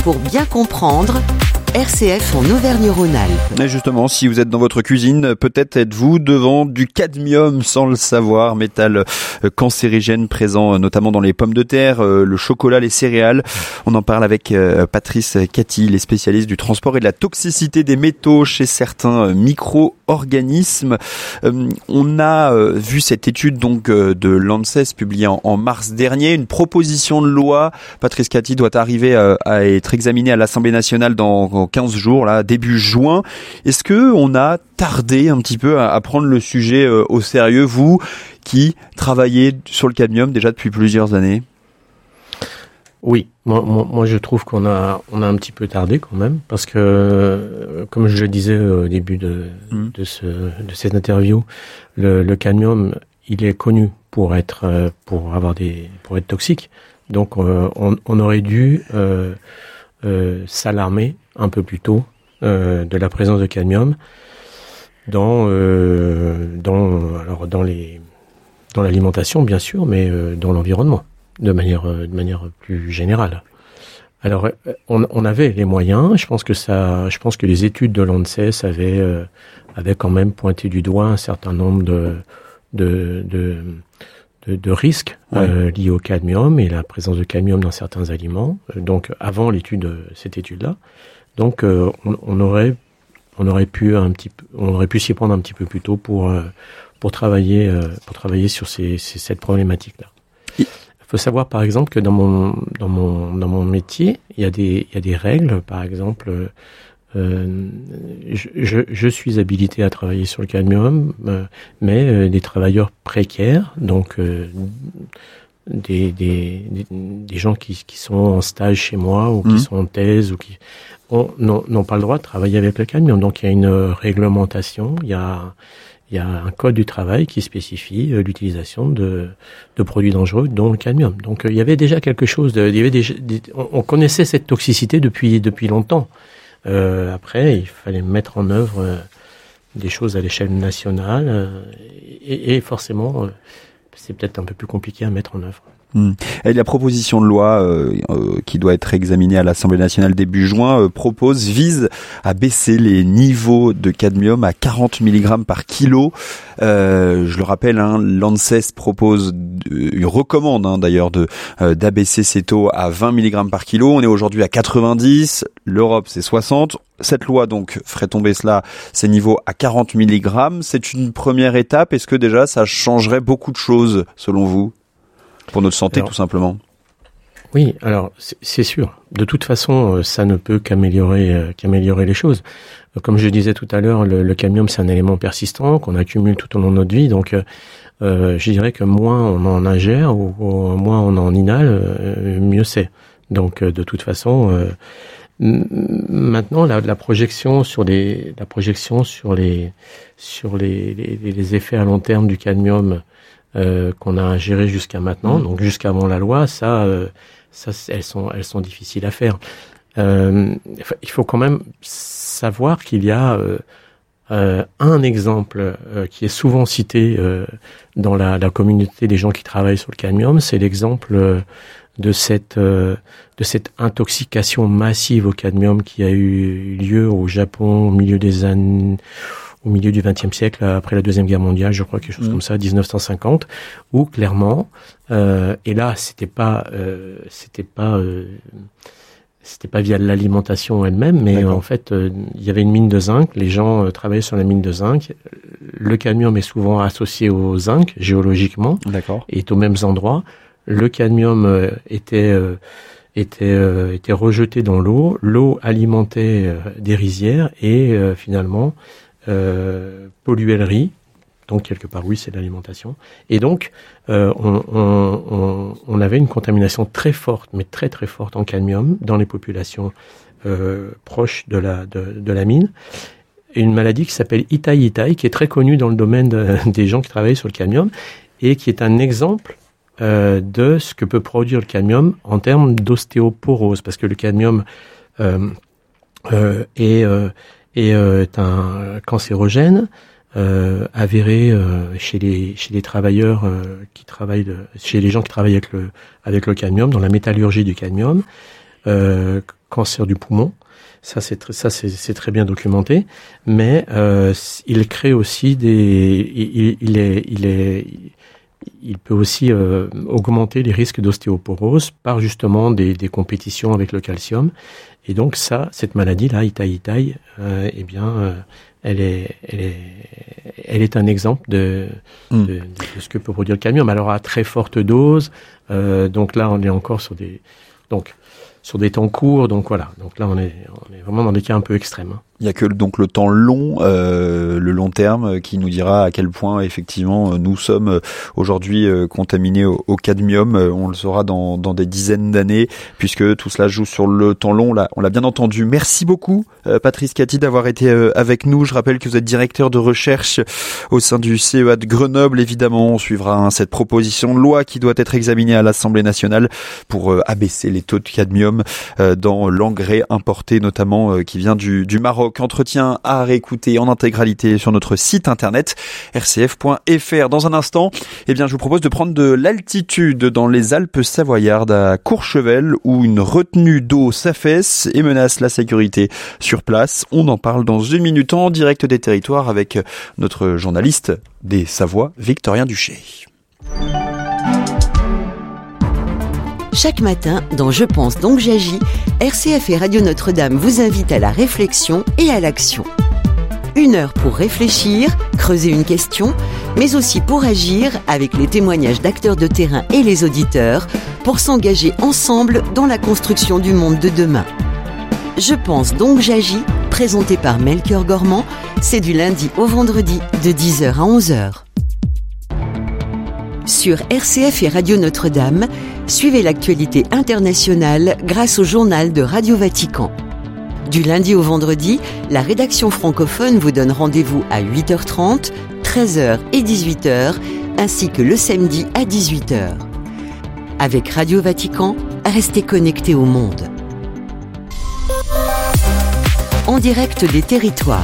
Pour bien comprendre, RCF en Auvergne-Rhône-Alpes. Et justement, si vous êtes dans votre cuisine, peut-être êtes-vous devant du cadmium sans le savoir, métal cancérigène présent notamment dans les pommes de terre, le chocolat, les céréales. On en parle avec Patrice Cathy, les spécialistes du transport et de la toxicité des métaux chez certains micro-organismes. On a vu cette étude donc de l'ANSES publiée en mars dernier. Une proposition de loi, Patrice Cathy, doit arriver à être examinée à l'Assemblée nationale dans 15 jours, là, début juin. Est-ce que on a tardé un petit peu à prendre le sujet au sérieux, vous qui travaillez sur le cadmium déjà depuis plusieurs années? Oui, moi je trouve qu'on a un petit peu tardé quand même, parce que comme je le disais au début de cette interview, le cadmium, il est connu pour être toxique. Donc on aurait dû s'alarmer un peu plus tôt de la présence de cadmium dans l'alimentation bien sûr, mais dans l'environnement de manière plus générale. Alors on avait les moyens. Je pense que les études de l'ANSES avaient quand même pointé du doigt un certain nombre de risques liés au cadmium et la présence de cadmium dans certains aliments. Donc avant cette étude-là, donc on aurait pu s'y prendre un petit peu plus tôt pour travailler sur cette problématique-là. Il faut savoir par exemple que dans mon métier, il y a des règles. Par exemple, je suis habilité à travailler sur le cadmium, mais des travailleurs précaires, donc des gens qui sont en stage chez moi ou qui sont en thèse ou qui n'ont pas le droit de travailler avec le cadmium. Donc il y a une réglementation, il y a un code du travail qui spécifie l'utilisation de produits dangereux, dont le cadmium. Donc il y avait déjà quelque chose, on connaissait cette toxicité depuis longtemps. Après, il fallait mettre en œuvre des choses à l'échelle nationale et forcément, c'est peut-être un peu plus compliqué à mettre en œuvre. Et la proposition de loi qui doit être examinée à l'Assemblée nationale début juin vise à baisser les niveaux de cadmium à 40 mg par kilo. Je le rappelle, l'ANSES recommande d'ailleurs d'abaisser ces taux à 20 mg par kilo. On est aujourd'hui à 90, l'Europe c'est 60. Cette loi donc ferait tomber ces niveaux à 40 mg. C'est une première étape. Est-ce que déjà ça changerait beaucoup de choses selon vous ? Pour notre santé, tout simplement. Oui, alors c'est sûr. De toute façon, ça ne peut qu'améliorer les choses. Comme je disais tout à l'heure, le cadmium, c'est un élément persistant qu'on accumule tout au long de notre vie. Donc, je dirais que moins on en ingère ou moins on en inhale, mieux c'est. Donc, de toute façon, maintenant, la projection sur les effets à long terme du cadmium qu'on a géré jusqu'à maintenant, donc jusqu'avant la loi, elles sont difficiles à faire. Il faut quand même savoir qu'il y a un exemple qui est souvent cité dans la communauté des gens qui travaillent sur le cadmium, c'est l'exemple de cette intoxication massive au cadmium qui a eu lieu au Japon au milieu du XXe siècle, après la Deuxième Guerre mondiale, je crois, quelque chose comme ça, 1950, où clairement, et là, c'était pas via l'alimentation elle-même, mais en fait, il y avait une mine de zinc, les gens travaillaient sur la mine de zinc. Le cadmium est souvent associé au zinc, géologiquement, et est aux mêmes endroits. Le cadmium était rejeté dans l'eau, l'eau alimentait des rizières et finalement polluait le riz, donc quelque part oui c'est de l'alimentation, et donc on avait une contamination très forte, mais très très forte en cadmium dans les populations proches de la mine, et une maladie qui s'appelle Itai, qui est très connue dans le domaine des gens qui travaillent sur le cadmium et qui est un exemple de ce que peut produire le cadmium en termes d'ostéoporose, parce que le cadmium est un cancérogène avéré chez les travailleurs chez les gens qui travaillent avec le cadmium, dans la métallurgie du cadmium. cancer du poumon. Ça c'est très bien documenté, mais il crée aussi il peut aussi augmenter les risques d'ostéoporose par justement des compétitions avec le calcium. Et donc cette maladie-là, Itai, elle est un exemple de ce que peut produire le cadmium. Alors à très forte dose, donc là on est encore sur des temps courts, donc voilà. Donc là on est vraiment dans des cas un peu extrêmes. Il y a que donc le temps long, le long terme, qui nous dira à quel point effectivement nous sommes aujourd'hui contaminés au cadmium. On le saura dans des dizaines d'années, puisque tout cela joue sur le temps long. Là, on l'a bien entendu. Merci beaucoup, Patrice Cathy, d'avoir été avec nous. Je rappelle que vous êtes directeur de recherche au sein du CEA de Grenoble. Évidemment, on suivra cette proposition de loi qui doit être examinée à l'Assemblée nationale pour abaisser les taux de cadmium dans l'engrais importé, notamment qui vient du Maroc. Entretien à réécouter en intégralité sur notre site internet rcf.fr. Dans un instant, je vous propose de prendre de l'altitude dans les Alpes savoyardes à Courchevel, où une retenue d'eau s'affaisse et menace la sécurité sur place. On en parle dans une minute en direct des territoires avec notre journaliste des Savoies, Victorien Duché. Chaque matin, dans Je pense donc j'agis, RCF et Radio Notre-Dame vous invitent à la réflexion et à l'action. 1 heure pour réfléchir, creuser une question, mais aussi pour agir avec les témoignages d'acteurs de terrain et les auditeurs, pour s'engager ensemble dans la construction du monde de demain. Je pense donc j'agis, présenté par Melchior Gormand, c'est du lundi au vendredi de 10h à 11h. Sur RCF et Radio Notre-Dame, suivez l'actualité internationale grâce au journal de Radio Vatican. Du lundi au vendredi, la rédaction francophone vous donne rendez-vous à 8h30, 13h et 18h, ainsi que le samedi à 18h. Avec Radio Vatican, restez connectés au monde. En direct des territoires.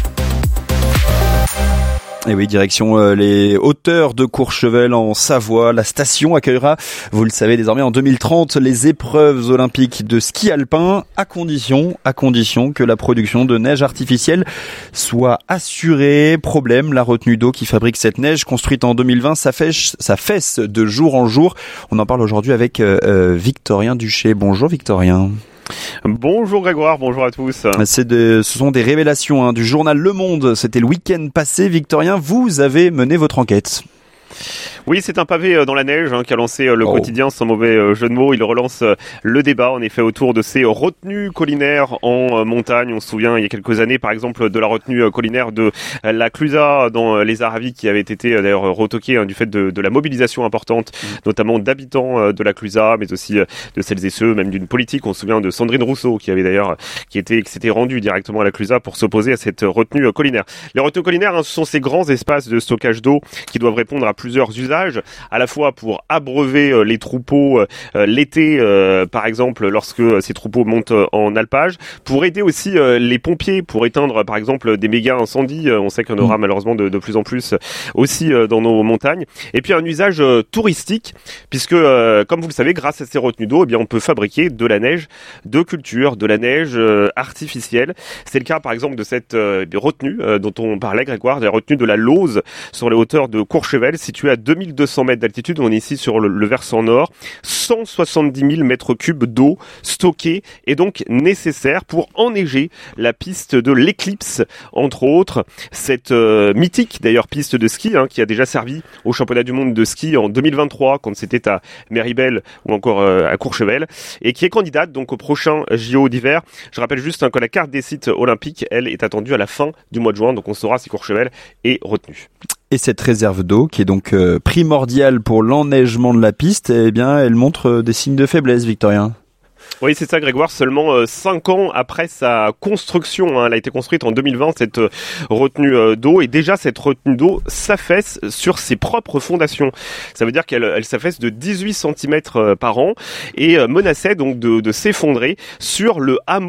Et oui, direction les hauteurs de Courchevel en Savoie. La station accueillera, vous le savez désormais, en 2030, les épreuves olympiques de ski alpin, à condition que la production de neige artificielle soit assurée. Problème, la retenue d'eau qui fabrique cette neige, construite en 2020, s'affaisse de jour en jour. On en parle aujourd'hui avec Victorien Duché. Bonjour Victorien. Bonjour Grégoire, bonjour à tous. Ce sont des révélations du journal Le Monde. C'était le week-end passé. Victorien, vous avez mené votre enquête. Oui, c'est un pavé dans la neige qu'a lancé le quotidien, sans mauvais jeu de mots. Il relance le débat, en effet, autour de ces retenues collinaires en montagne. On se souvient, il y a quelques années, par exemple, de la retenue collinaire de la Clusaz dans les Aravis, qui avait été d'ailleurs retoquée du fait de la mobilisation importante, notamment d'habitants de la Clusaz, mais aussi de celles et ceux, même d'une politique. On se souvient de Sandrine Rousseau, qui s'était rendue directement à la Clusaz pour s'opposer à cette retenue collinaire. Les retenues collinaires, ce sont ces grands espaces de stockage d'eau qui doivent répondre à plusieurs usages, à la fois pour abreuver les troupeaux l'été, par exemple, lorsque ces troupeaux montent en alpage, pour aider aussi les pompiers, pour éteindre, par exemple, des méga incendies. On sait qu'il y en aura malheureusement de plus en plus aussi dans nos montagnes. Et puis un usage touristique, puisque, comme vous le savez, grâce à ces retenues d'eau, on peut fabriquer de la neige de culture, de la neige artificielle. C'est le cas, par exemple, de cette retenue dont on parlait, Grégoire, de la retenue de la Lauze sur les hauteurs de Courchevel, située à 2200 mètres d'altitude. On est ici sur le versant nord. 170 000 mètres cubes d'eau stockée est donc nécessaire pour enneiger la piste de l'Éclipse, entre autres. Cette mythique, d'ailleurs, piste de ski qui a déjà servi au championnat du monde de ski en 2023, quand c'était à Méribel ou encore à Courchevel, et qui est candidate donc au prochain JO d'hiver. Je rappelle juste que la carte des sites olympiques, elle, est attendue à la fin du mois de juin, donc on saura si Courchevel est retenu. Et cette réserve d'eau, qui est donc primordiale pour l'enneigement de la piste, elle montre des signes de faiblesse, Victorien. Oui, c'est ça, Grégoire. Seulement 5 ans après sa construction, elle a été construite en 2020, cette retenue d'eau. Et déjà, cette retenue d'eau s'affaisse sur ses propres fondations. Ça veut dire qu'elle s'affaisse de 18 cm par an et menaçait donc de s'effondrer sur le hameau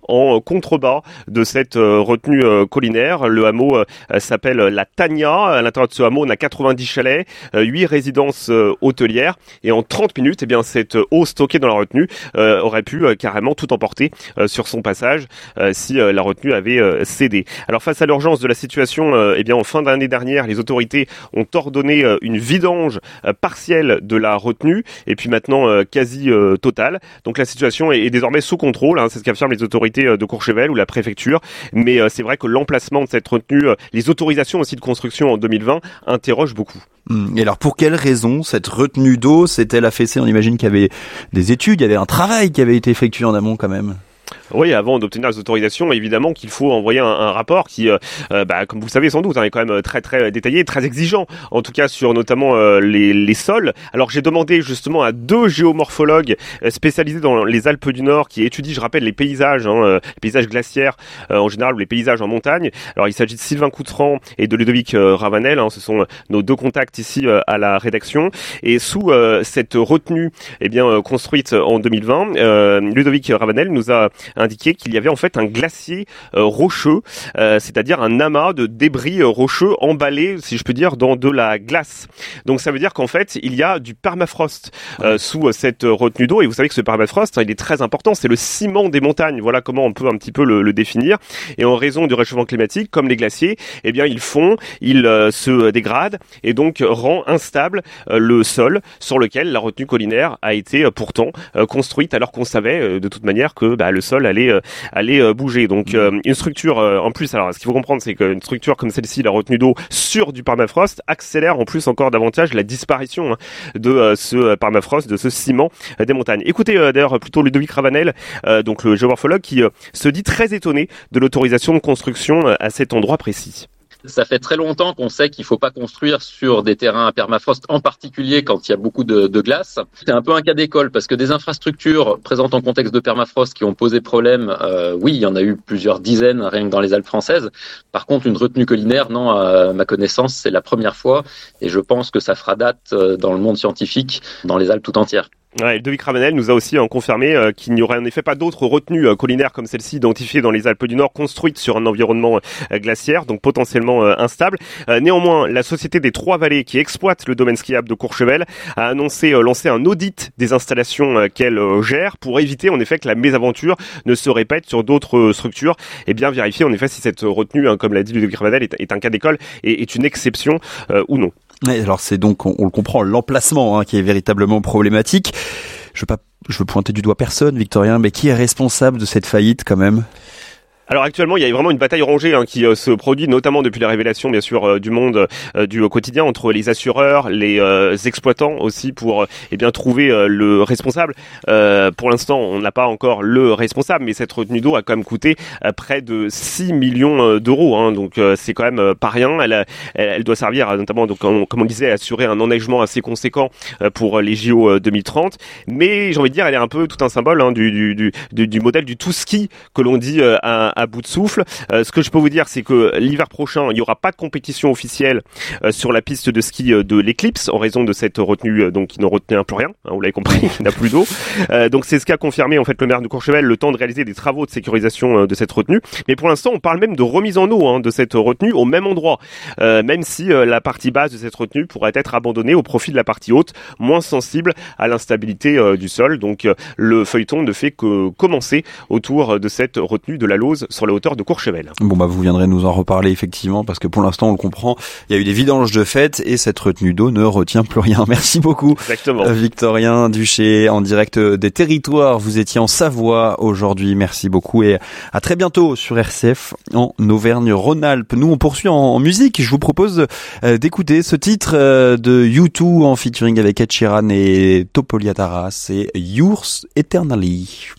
en contrebas de cette retenue collinaire. Le hameau s'appelle la Tania. À l'intérieur de ce hameau, on a 90 chalets, 8 résidences hôtelières, et en 30 minutes, cette eau stockée dans la retenue aurait pu carrément tout emporter sur son passage si la retenue avait cédé. Alors face à l'urgence de la situation, en fin d'année dernière, les autorités ont ordonné une vidange partielle de la retenue, et puis maintenant quasi totale. Donc la situation est désormais sous contrôle, c'est ce qu'affirment les autorités de Courchevel ou la préfecture, mais c'est vrai que l'emplacement de cette retenue, les autorisations aussi de construction en 2020 interrogent beaucoup. Et alors pour quelle raison cette retenue d'eau s'est-elle affaissée? On imagine qu'il y avait des études, il y avait un travail qui avait été effectué en amont quand même. Oui, avant d'obtenir les autorisations, évidemment qu'il faut envoyer un rapport qui, comme vous le savez sans doute, est quand même très très détaillé, très exigeant, en tout cas sur notamment les sols. Alors j'ai demandé justement à 2 géomorphologues spécialisés dans les Alpes du Nord qui étudient, je rappelle, les paysages glaciaires en général ou les paysages en montagne. Alors il s'agit de Sylvain Coutran et de Ludovic Ravanel, ce sont nos 2 contacts ici à la rédaction. Et sous cette retenue construite en 2020, Ludovic Ravanel nous a indiqué qu'il y avait en fait un glacier rocheux, c'est-à-dire un amas de débris rocheux emballés, si je peux dire, dans de la glace. Donc ça veut dire qu'en fait, il y a du permafrost sous cette retenue d'eau, et vous savez que ce permafrost, il est très important, c'est le ciment des montagnes, voilà comment on peut un petit peu le définir, et en raison du réchauffement climatique, comme les glaciers, ils fondent, ils se dégradent, et donc rend instable le sol sur lequel la retenue collinaire a été pourtant construite, alors qu'on savait de toute manière que le sol allait bouger. Donc une structure en plus, alors ce qu'il faut comprendre, c'est qu'une structure comme celle-ci, la retenue d'eau sur du permafrost, accélère en plus encore davantage la disparition de ce permafrost, de ce ciment des montagnes. Écoutez d'ailleurs plutôt Ludovic Ravanel, donc le géomorphologue, qui se dit très étonné de l'autorisation de construction à cet endroit précis. Ça fait très longtemps qu'on sait qu'il ne faut pas construire sur des terrains à permafrost, en particulier quand il y a beaucoup de glace. C'est un peu un cas d'école parce que des infrastructures présentes en contexte de permafrost qui ont posé problème, oui, il y en a eu plusieurs dizaines rien que dans les Alpes françaises. Par contre, une retenue collinaire, non, à ma connaissance, c'est la première fois et je pense que ça fera date dans le monde scientifique, dans les Alpes tout entières. Ouais, Ludovic Ravanel nous a aussi confirmé qu'il n'y aurait en effet pas d'autres retenues collinaires comme celle-ci identifiées dans les Alpes du Nord, construites sur un environnement glaciaire, donc potentiellement instable. Néanmoins, la société des Trois Vallées qui exploite le domaine skiable de Courchevel a annoncé lancer un audit des installations qu'elle gère pour éviter en effet que la mésaventure ne se répète sur d'autres structures et bien vérifier en effet si cette retenue, comme l'a dit Ludovic Ravanel, est un cas d'école et est une exception ou non. Et alors c'est donc, on le comprend, l'emplacement qui est véritablement problématique. Je veux pointer du doigt personne, Victorien, mais qui est responsable de cette faillite quand même ? Alors actuellement, il y a vraiment une bataille rangée qui se produit, notamment depuis la révélation, bien sûr, du monde du quotidien, entre les assureurs, les exploitants aussi, pour trouver le responsable. Pour l'instant, on n'a pas encore le responsable, mais cette retenue d'eau a quand même coûté près de 6 millions d'euros. Donc c'est quand même pas rien. Elle doit servir notamment, donc, comme on disait, à assurer un enneigement assez conséquent pour les JO 2030. Mais j'ai envie de dire, elle est un peu tout un symbole du modèle du tout ski que l'on dit à bout de souffle. Ce que je peux vous dire, c'est que l'hiver prochain, il n'y aura pas de compétition officielle sur la piste de ski de l'Eclipse en raison de cette retenue qui ne retenait plus rien. Vous l'avez compris, il n'a plus d'eau. Donc c'est ce qu'a confirmé en fait le maire de Courchevel, le temps de réaliser des travaux de sécurisation de cette retenue. Mais pour l'instant, on parle même de remise en eau de cette retenue au même endroit, même si la partie basse de cette retenue pourrait être abandonnée au profit de la partie haute, moins sensible à l'instabilité du sol. Donc le feuilleton ne fait que commencer autour de cette retenue de la Lauze sur la hauteur de Courchevel. Bon vous viendrez nous en reparler effectivement, parce que pour l'instant on le comprend, il y a eu des vidanges de fait et cette retenue d'eau ne retient plus rien. Merci beaucoup. Exactement. Victorien Duché, en direct des territoires. Vous étiez en Savoie aujourd'hui. Merci beaucoup et à très bientôt sur RCF en Auvergne-Rhône-Alpes. Nous on poursuit en musique. Je vous propose d'écouter ce titre de U2 en featuring avec Ed Sheeran et Topoliatara. C'est Yours Eternally.